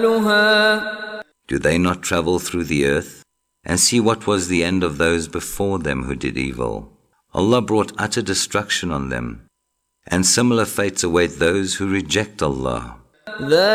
Do they not travel through the earth and see what was the end of those before them who did evil? Allah brought utter destruction on them, and similar fates await those who reject Allah.